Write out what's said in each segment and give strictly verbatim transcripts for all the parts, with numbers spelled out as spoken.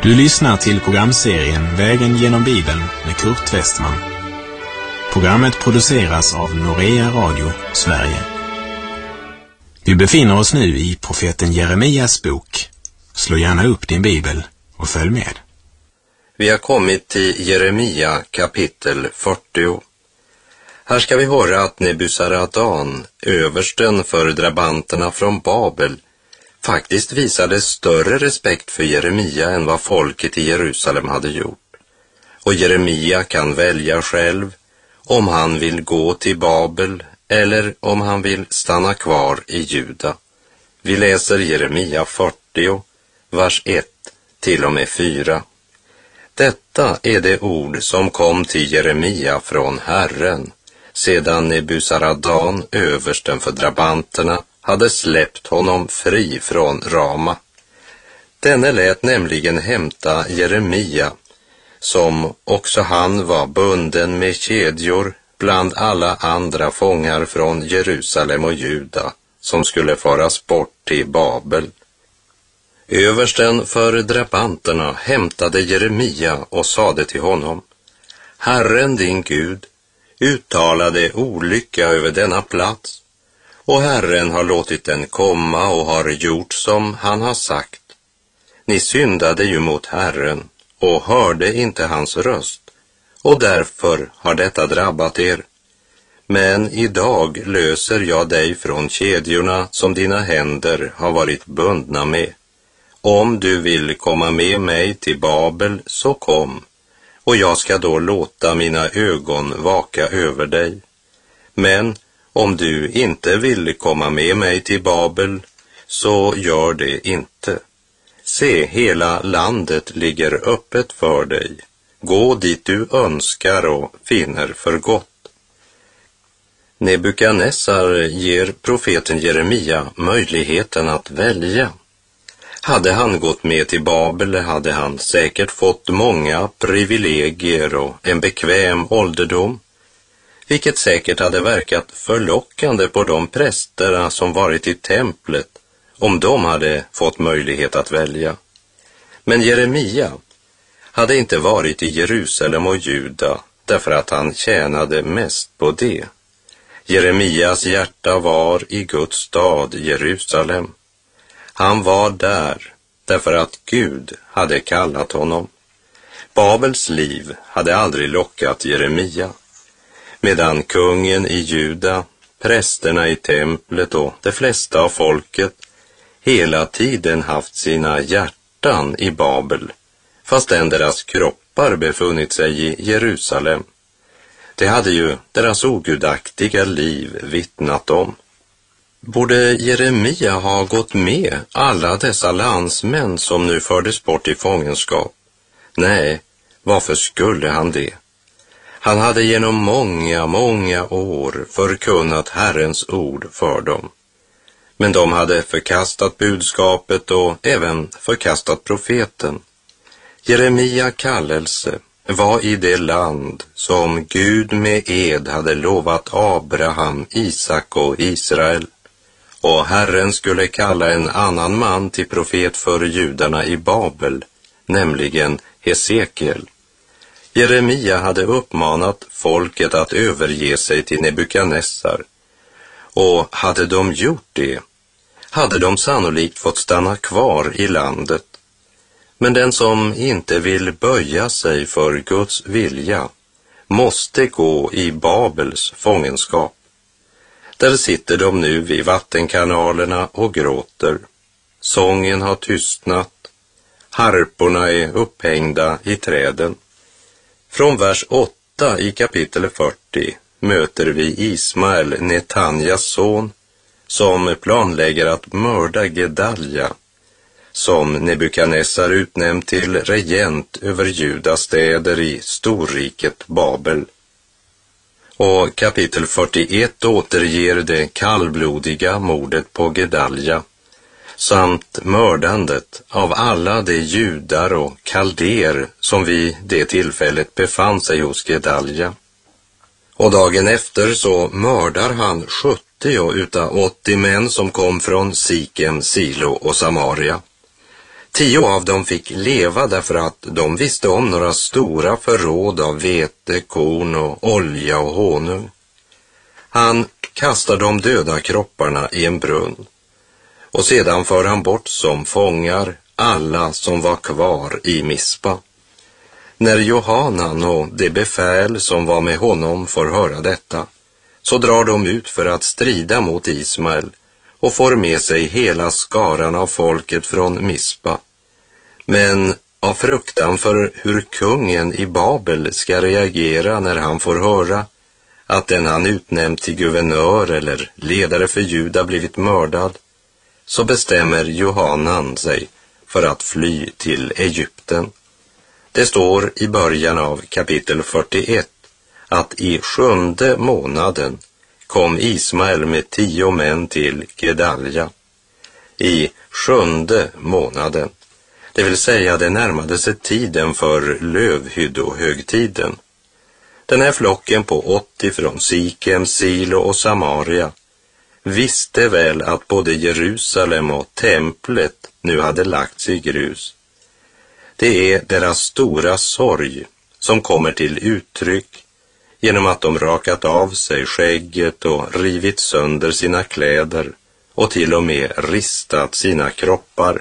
Du lyssnar till programserien Vägen genom Bibeln med Kurt Westman. Programmet produceras av Norea Radio, Sverige. Vi befinner oss nu i profeten Jeremias bok. Slå gärna upp din bibel och följ med. Vi har kommit till Jeremia kapitel fyrtio. Här ska vi höra att Nebuzaradan, översten för drabanterna från Babel, faktiskt visade större respekt för Jeremia än vad folket i Jerusalem hade gjort. Och Jeremia kan välja själv om han vill gå till Babel eller om han vill stanna kvar i Juda. Vi läser Jeremia fyrtio, vers ett till och med fyra. Detta är det ord som kom till Jeremia från Herren, sedan Nebuzaradan, översten för drabanterna, hade släppt honom fri från Rama. Denne lät nämligen hämta Jeremia, som också han var bunden med kedjor bland alla andra fångar från Jerusalem och Juda, som skulle föras bort till Babel. Översten för drabanterna hämtade Jeremia och sade till honom: Herren din Gud uttalade olycka över denna plats, och Herren har låtit den komma och har gjort som han har sagt. Ni syndade ju mot Herren och hörde inte hans röst, och därför har detta drabbat er. Men idag löser jag dig från kedjorna som dina händer har varit bundna med. Om du vill komma med mig till Babel, så kom, och jag ska då låta mina ögon vaka över dig. Men om du inte vill komma med mig till Babel, så gör det inte. Se, hela landet ligger öppet för dig. Gå dit du önskar och finner för gott. Nebukadnessar ger profeten Jeremia möjligheten att välja. Hade han gått med till Babel hade han säkert fått många privilegier och en bekväm ålderdom, vilket säkert hade verkat förlockande på de prästerna som varit i templet om de hade fått möjlighet att välja. Men Jeremia hade inte varit i Jerusalem och Juda därför att han tjänade mest på det. Jeremias hjärta var i Guds stad Jerusalem. Han var där därför att Gud hade kallat honom. Babels liv hade aldrig lockat Jeremia, medan kungen i Juda, prästerna i templet och de flesta av folket hela tiden haft sina hjärtan i Babel, fastän deras kroppar befunnit sig i Jerusalem. Det hade ju deras ogudaktiga liv vittnat om. Borde Jeremia ha gått med alla dessa landsmän som nu fördes bort i fångenskap? Nej, varför skulle han det? Han hade genom många, många år förkunnat Herrens ord för dem. Men de hade förkastat budskapet och även förkastat profeten. Jeremia kallelse var i det land som Gud med ed hade lovat Abraham, Isak och Israel. Och Herren skulle kalla en annan man till profet för judarna i Babel, nämligen Hesekiel. Jeremia hade uppmanat folket att överge sig till Nebukadnessar, och hade de gjort det, hade de sannolikt fått stanna kvar i landet. Men den som inte vill böja sig för Guds vilja måste gå i Babels fångenskap. Där sitter de nu vid vattenkanalerna och gråter. Sången har tystnat. Harporna är upphängda i träden. Från vers åtta i kapitel fyrtio möter vi Ismael, Netanjas son, som planlägger att mörda Gedalja, som Nebukadnessar utnämnt till regent över Judas städer i storriket Babel. Och kapitel fyrtioett återger det kallblodiga mordet på Gedalja samt mördandet av alla de judar och kalder som vid det tillfället befann sig hos Gedalja. Och dagen efter så mördar han sjuttio utav åttio män som kom från Sikem, Silo och Samaria. Tio av dem fick leva därför att de visste om några stora förråd av vete, korn och olja och honung. Han kastar de döda kropparna i en brunn och sedan för han bort som fångar alla som var kvar i Mispa. När Johanan och det befäl som var med honom får höra detta, så drar de ut för att strida mot Ismael och får med sig hela skaran av folket från Mispa. Men av fruktan för hur kungen i Babel ska reagera när han får höra att den han utnämnt till guvernör eller ledare för Juda blivit mördad, så bestämmer Johanan sig för att fly till Egypten. Det står i början av kapitel fyrtioett att i sjunde månaden kom Ismael med tio män till Gedalja. I sjunde månaden, det vill säga det närmade sig tiden för lövhyddohögtiden. Den här flocken på åttio från Sikem, Silo och Samaria visste väl att både Jerusalem och templet nu hade lagts i grus. Det är deras stora sorg som kommer till uttryck genom att de rakat av sig skägget och rivit sönder sina kläder och till och med ristat sina kroppar.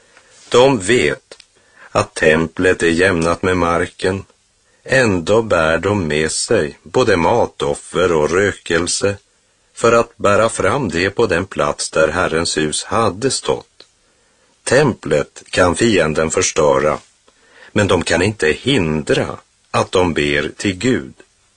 De vet att templet är jämnat med marken. Ändå bär de med sig både matoffer och rökelse för att bära fram det på den plats där Herrens hus hade stått. Templet kan fienden förstöra, men de kan inte hindra att de ber till Gud.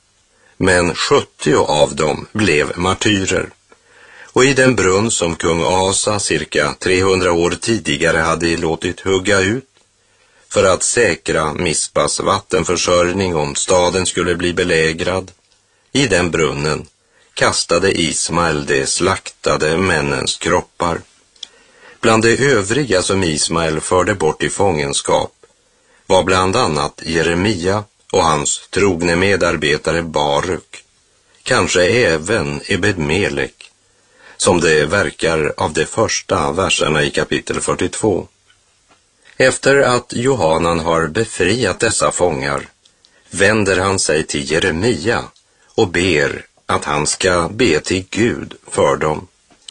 Men sjuttio av dem blev martyrer. Och i den brunn som kung Asa cirka trehundra år tidigare hade låtit hugga ut för att säkra Mispas vattenförsörjning om staden skulle bli belägrad, i den brunnen kastade Ismael de slaktade männens kroppar. Bland de övriga som Ismael förde bort i fångenskap var bland annat Jeremia och hans trogne medarbetare Baruk, kanske även Ebed-Melek, som det verkar av de första verserna i kapitel fyrtiotvå. Efter att Johanan har befriat dessa fångar vänder han sig till Jeremia och ber att han ska be till Gud för dem.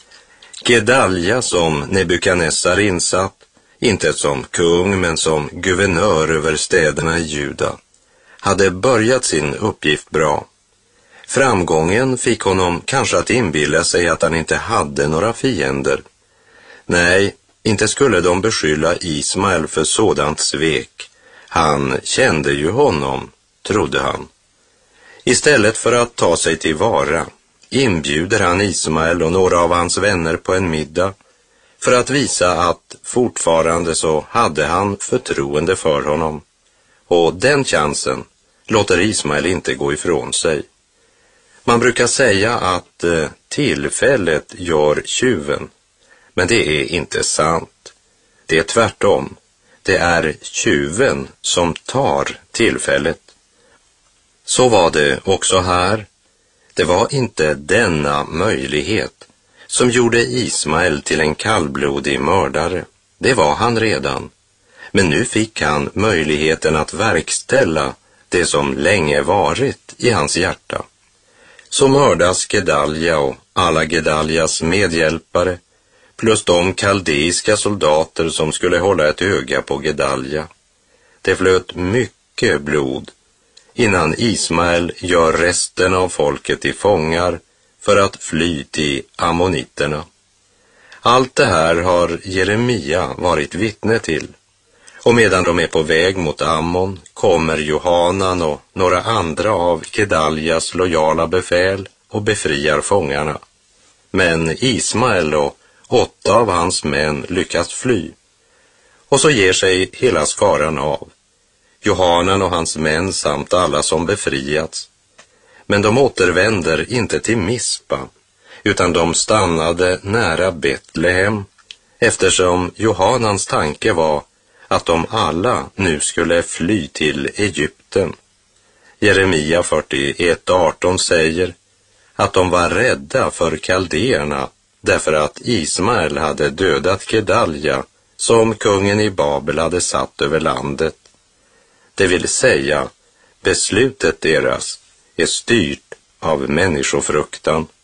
Gedalja, som Nebukadnessar insatt, inte som kung men som guvernör över städerna i Juda, hade börjat sin uppgift bra. Framgången fick honom kanske att inbilla sig att han inte hade några fiender. Nej, inte skulle de beskylla Ismael för sådant svek. Han kände ju honom, trodde han. Istället för att ta sig till vara inbjuder han Ismael och några av hans vänner på en middag för att visa att fortfarande så hade han förtroende för honom. Och den chansen låter Ismael inte gå ifrån sig. Man brukar säga att eh, tillfället gör tjuven, men det är inte sant. Det är tvärtom. Det är tjuven som tar tillfället. Så var det också här. Det var inte denna möjlighet som gjorde Ismael till en kallblodig mördare. Det var han redan. Men nu fick han möjligheten att verkställa det som länge varit i hans hjärta. Så mördas Gedalja och alla Gedaljas medhjälpare plus de kaldeiska soldater som skulle hålla ett öga på Gedalja. Det flöt mycket blod innan Ismael gör resten av folket till fångar för att fly till ammoniterna. Allt det här har Jeremia varit vittne till. Och medan de är på väg mot Ammon kommer Johanan och några andra av Gedaljas lojala befäl och befriar fångarna. Men Ismael och åtta av hans män lyckas fly. Och så ger sig hela skaran av. Johanan och hans män samt alla som befriats. Men de återvänder inte till Mispa, utan de stannade nära Betlehem, eftersom Johanans tanke var att de alla nu skulle fly till Egypten. Jeremia fyrtioett arton säger att de var rädda för kalderna därför att Ismael hade dödat Gedalja som kungen i Babel hade satt över landet. Det vill säga, beslutet deras är styrt av människofruktan.